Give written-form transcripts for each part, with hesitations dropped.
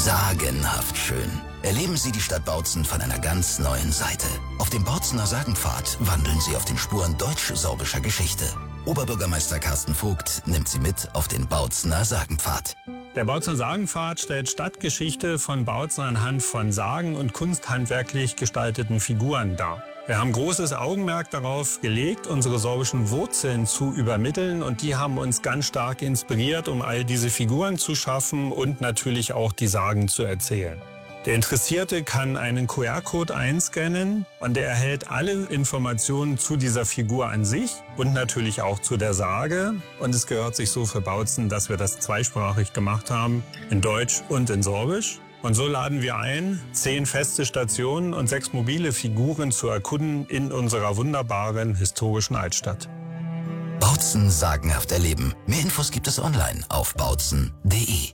Sagenhaft schön. Erleben Sie die Stadt Bautzen von einer ganz neuen Seite. Auf dem Bautzener Sagenpfad wandeln Sie auf den Spuren deutsch-sorbischer Geschichte. Oberbürgermeister Carsten Vogt nimmt Sie mit auf den Bautzener Sagenpfad. Der Bautzener Sagenpfad stellt Stadtgeschichte von Bautzen anhand von Sagen- und kunsthandwerklich gestalteten Figuren dar. Wir haben großes Augenmerk darauf gelegt, unsere sorbischen Wurzeln zu übermitteln, und die haben uns ganz stark inspiriert, um all diese Figuren zu schaffen und natürlich auch die Sagen zu erzählen. Der Interessierte kann einen QR-Code einscannen und er erhält alle Informationen zu dieser Figur an sich und natürlich auch zu der Sage. Und es gehört sich so für Bautzen, dass wir das zweisprachig gemacht haben, in Deutsch und in Sorbisch. Und so laden wir ein, 10 feste Stationen und 6 mobile Figuren zu erkunden in unserer wunderbaren historischen Altstadt. Bautzen sagenhaft erleben. Mehr Infos gibt es online auf bautzen.de.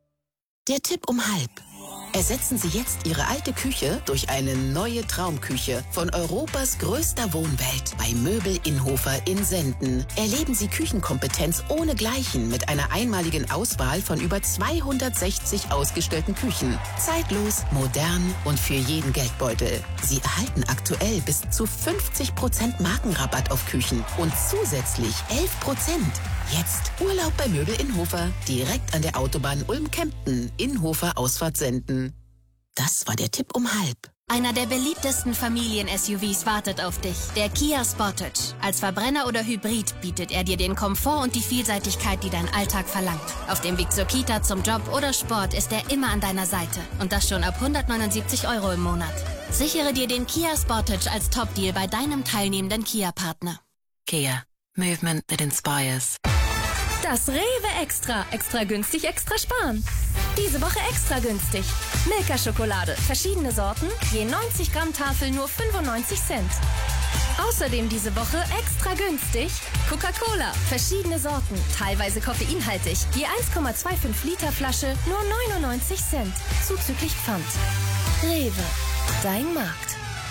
Der Tipp um halb. Ersetzen Sie jetzt Ihre alte Küche durch eine neue Traumküche von Europas größter Wohnwelt bei Möbel Inhofer in Senden. Erleben Sie Küchenkompetenz ohnegleichen mit einer einmaligen Auswahl von über 260 ausgestellten Küchen. Zeitlos, modern und für jeden Geldbeutel. Sie erhalten aktuell bis zu 50% Markenrabatt auf Küchen und zusätzlich 11%. Jetzt Urlaub bei Möbel Inhofer, direkt an der Autobahn Ulm-Kempten, Inhofer Ausfahrt Senden. Das war der Tipp um halb. Einer der beliebtesten Familien-SUVs wartet auf dich, der Kia Sportage. Als Verbrenner oder Hybrid bietet er dir den Komfort und die Vielseitigkeit, die dein Alltag verlangt. Auf dem Weg zur Kita, zum Job oder Sport ist er immer an deiner Seite. Und das schon ab 179 € im Monat. Sichere dir den Kia Sportage als Top-Deal bei deinem teilnehmenden Kia-Partner. Kia. Movement that inspires. Das Rewe Extra. Extra günstig, extra sparen. Diese Woche extra günstig. Milka-Schokolade. Verschiedene Sorten. Je 90 Gramm Tafel nur 95 Cent. Außerdem diese Woche extra günstig. Coca-Cola. Verschiedene Sorten. Teilweise koffeinhaltig. Je 1,25 Liter Flasche nur 99 Cent. Zuzüglich Pfand. Rewe. Dein Markt.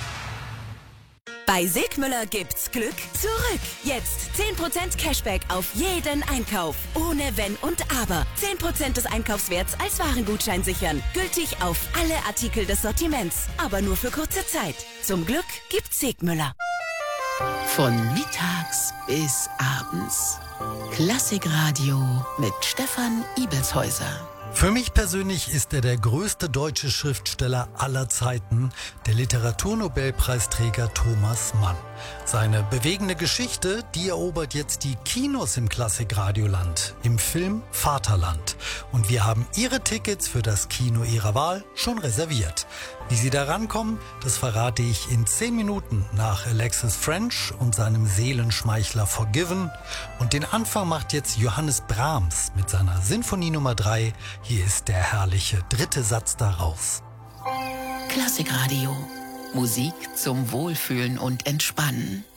Bei Sigmüller gibt's Glück zurück. Jetzt 10% Cashback auf jeden Einkauf. Ohne Wenn und Aber. 10% des Einkaufswerts als Warengutschein sichern. Gültig auf alle Artikel des Sortiments. Aber nur für kurze Zeit. Zum Glück gibt's Sigmüller. Von mittags bis abends. Klassikradio mit Stefan Ibelshäuser. Für mich persönlich ist er der größte deutsche Schriftsteller aller Zeiten, der Literaturnobelpreisträger Thomas Mann. Seine bewegende Geschichte, die erobert jetzt die Kinos im Klassikradioland, im Film Vaterland. Und wir haben Ihre Tickets für das Kino Ihrer Wahl schon reserviert. Wie Sie da rankommen, das verrate ich in 10 Minuten nach Alexis French und seinem Seelenschmeichler Forgiven. Und den Anfang macht jetzt Johannes Brahms mit seiner Sinfonie Nummer 3. Hier ist der herrliche 3. Satz daraus. Klassikradio. Musik zum Wohlfühlen und Entspannen.